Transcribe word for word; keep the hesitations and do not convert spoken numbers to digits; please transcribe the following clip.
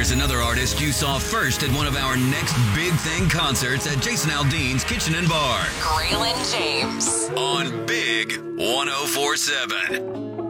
Here's another artist you saw first at one of our next Big Thing concerts at Jason Aldean's Kitchen and Bar. Graylin James. On Big ten forty-seven.